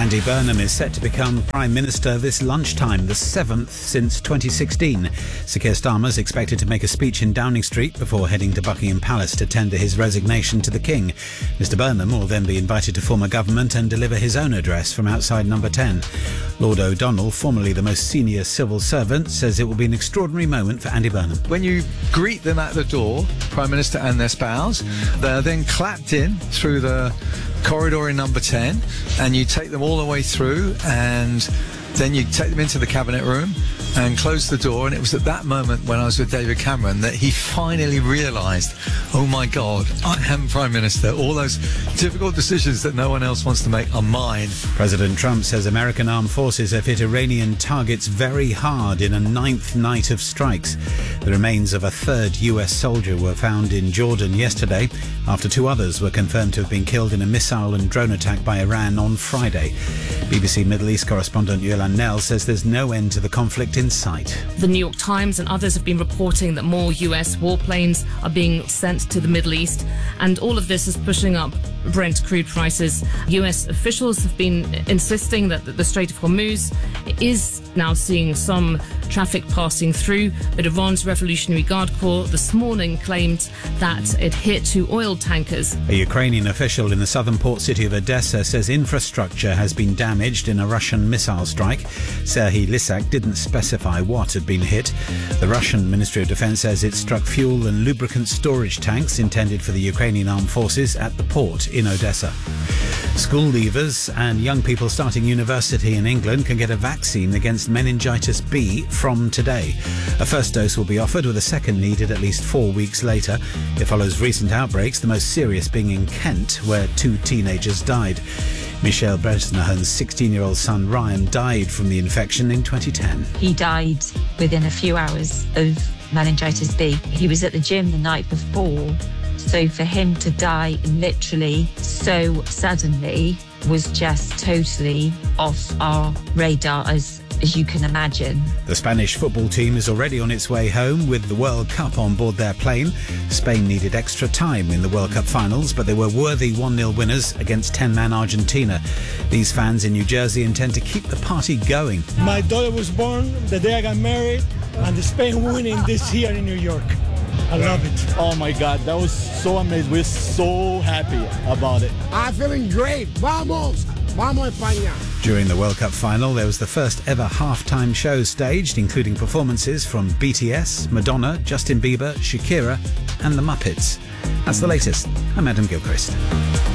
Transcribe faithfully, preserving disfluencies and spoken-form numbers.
Andy Burnham is set to become Prime Minister this lunchtime, the seventh since twenty sixteen. Sir Keir Starmer is expected to make a speech in Downing Street before heading to Buckingham Palace to tender his resignation to the King. Mister Burnham will then be invited to form a government and deliver his own address from outside Number ten. Lord O'Donnell, formerly the most senior civil servant, says it will be an extraordinary moment for Andy Burnham. When you greet them at the door, Prime Minister and their spouse, they're then clapped in through the corridor in Number ten, and you take them all the way through, and then you take them into the cabinet room and close the door. And it was at that moment when I was with David Cameron that he finally realised, oh my God, I am Prime Minister. All those difficult decisions that no one else wants to make are mine. President Trump says American armed forces have hit Iranian targets very hard in a ninth night of strikes. The remains of a third U S soldier were found in Jordan yesterday, after two others were confirmed to have been killed in a missile and drone attack by Iran on Friday. B B C Middle East correspondent Yolan Nell says there's no end to the conflict in sight. The New York Times and others have been reporting that more U S warplanes are being sent to the Middle East, and all of this is pushing up Brent crude prices. U S officials have been insisting that the Strait of Hormuz is now seeing some traffic passing through, but Iran's Revolutionary Guard Corps this morning claimed that it hit two oil tankers. A Ukrainian official in the southern port city of Odessa says infrastructure has been damaged in a Russian missile strike. Serhiy Lysak didn't specify what had been hit. The Russian Ministry of Defense says it struck fuel and lubricant storage tanks intended for the Ukrainian armed forces at the port in Odessa. School leavers and young people starting university in England can get a vaccine against meningitis B from today. A first dose will be offered, with a second needed at least four weeks later. It follows recent outbreaks, the most serious being in Kent, where two teenagers died. Michelle Bresnahan's sixteen-year-old son Ryan died from the infection in twenty ten. He died within a few hours of meningitis B. He was at the gym the night before, so for him to die literally so suddenly was just totally off our radar, as as you can imagine. The Spanish football team is already on its way home with the World Cup on board their plane. Spain needed extra time in the World Cup finals, but they were worthy one nil winners against ten-man Argentina. These fans in New Jersey intend to keep the party going. My daughter was born the day I got married, and Spain winning this year in New York. I love it. Oh my God, that was so amazing. We're so happy about it. I'm feeling great. Vamos! Vamos España! During the World Cup final, there was the first ever halftime show staged, including performances from B T S, Madonna, Justin Bieber, Shakira and the Muppets. That's the latest. I'm Adam Gilchrist.